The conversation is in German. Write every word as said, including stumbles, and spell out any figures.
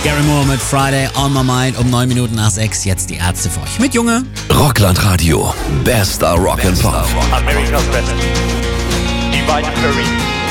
Gary Moore mit Friday on my mind um neun Minuten nach sechs. Jetzt die Ärzte für euch mit Junge. Rockland Radio. Bester Rock and Pop. America's best. Divine Furry.